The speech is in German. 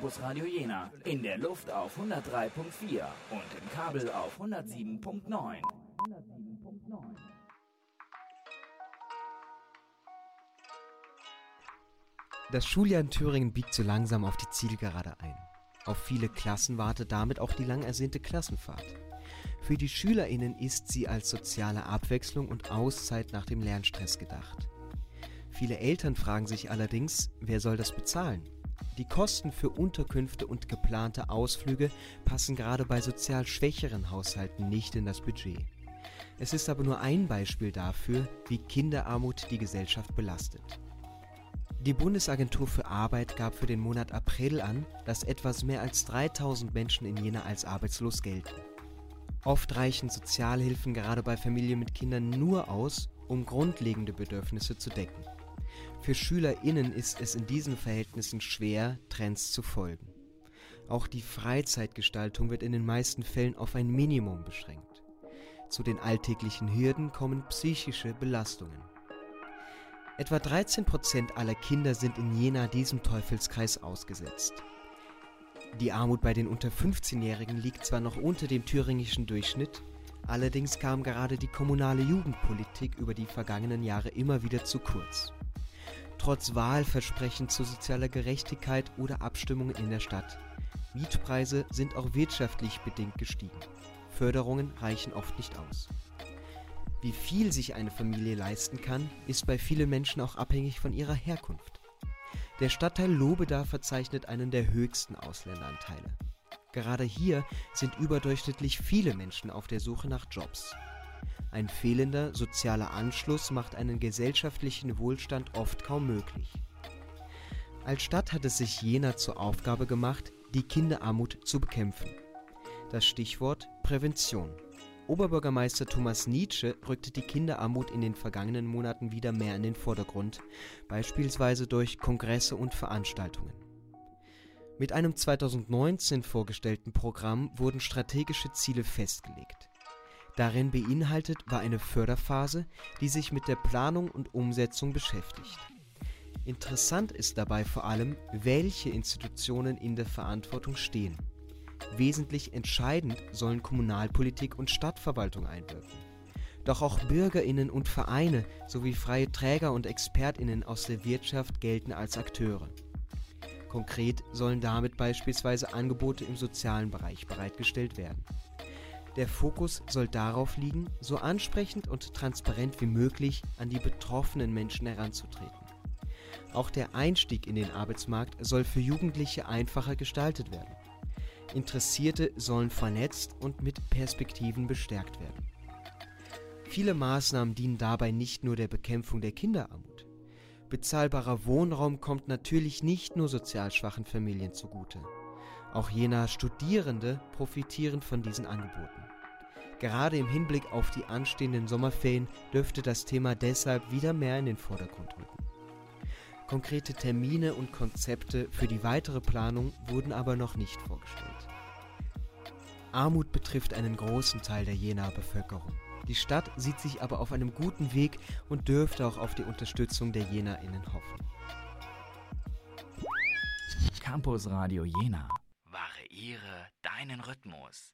Campus Radio Jena. In der Luft auf 103.4 und im Kabel auf 107.9. Das Schuljahr in Thüringen biegt so langsam auf die Zielgerade ein. Auf viele Klassen wartet damit auch die lang ersehnte Klassenfahrt. Für die SchülerInnen ist sie als soziale Abwechslung und Auszeit nach dem Lernstress gedacht. Viele Eltern fragen sich allerdings, wer soll das bezahlen? Die Kosten für Unterkünfte und geplante Ausflüge passen gerade bei sozial schwächeren Haushalten nicht in das Budget. Es ist aber nur ein Beispiel dafür, wie Kinderarmut die Gesellschaft belastet. Die Bundesagentur für Arbeit gab für den Monat April an, dass etwas mehr als 3000 Menschen in Jena als arbeitslos gelten. Oft reichen Sozialhilfen gerade bei Familien mit Kindern nur aus, um grundlegende Bedürfnisse zu decken. Für SchülerInnen ist es in diesen Verhältnissen schwer, Trends zu folgen. Auch die Freizeitgestaltung wird in den meisten Fällen auf ein Minimum beschränkt. Zu den alltäglichen Hürden kommen psychische Belastungen. Etwa 13% aller Kinder sind in Jena diesem Teufelskreis ausgesetzt. Die Armut bei den unter 15-Jährigen liegt zwar noch unter dem thüringischen Durchschnitt, allerdings kam gerade die kommunale Jugendpolitik über die vergangenen Jahre immer wieder zu kurz. Trotz Wahlversprechen zu sozialer Gerechtigkeit oder Abstimmungen in der Stadt. Mietpreise sind auch wirtschaftlich bedingt gestiegen. Förderungen reichen oft nicht aus. Wie viel sich eine Familie leisten kann, ist bei vielen Menschen auch abhängig von ihrer Herkunft. Der Stadtteil Lobeda verzeichnet einen der höchsten Ausländeranteile. Gerade hier sind überdurchschnittlich viele Menschen auf der Suche nach Jobs. Ein fehlender sozialer Anschluss macht einen gesellschaftlichen Wohlstand oft kaum möglich. Als Stadt hat es sich Jena zur Aufgabe gemacht, die Kinderarmut zu bekämpfen. Das Stichwort Prävention. Oberbürgermeister Thomas Nietsche rückte die Kinderarmut in den vergangenen Monaten wieder mehr in den Vordergrund, beispielsweise durch Kongresse und Veranstaltungen. Mit einem 2019 vorgestellten Programm wurden strategische Ziele festgelegt. Darin beinhaltet war eine Förderphase, die sich mit der Planung und Umsetzung beschäftigt. Interessant ist dabei vor allem, welche Institutionen in der Verantwortung stehen. Wesentlich entscheidend sollen Kommunalpolitik und Stadtverwaltung einwirken. Doch auch BürgerInnen und Vereine sowie freie Träger und ExpertInnen aus der Wirtschaft gelten als Akteure. Konkret sollen damit beispielsweise Angebote im sozialen Bereich bereitgestellt werden. Der Fokus soll darauf liegen, so ansprechend und transparent wie möglich an die betroffenen Menschen heranzutreten. Auch der Einstieg in den Arbeitsmarkt soll für Jugendliche einfacher gestaltet werden. Interessierte sollen vernetzt und mit Perspektiven bestärkt werden. Viele Maßnahmen dienen dabei nicht nur der Bekämpfung der Kinderarmut. Bezahlbarer Wohnraum kommt natürlich nicht nur sozial schwachen Familien zugute. Auch Jenaer Studierende profitieren von diesen Angeboten. Gerade im Hinblick auf die anstehenden Sommerferien dürfte das Thema deshalb wieder mehr in den Vordergrund rücken. Konkrete Termine und Konzepte für die weitere Planung wurden aber noch nicht vorgestellt. Armut betrifft einen großen Teil der Jenaer Bevölkerung. Die Stadt sieht sich aber auf einem guten Weg und dürfte auch auf die Unterstützung der JenaerInnen hoffen. Campus Radio Jena. Variiere deinen Rhythmus.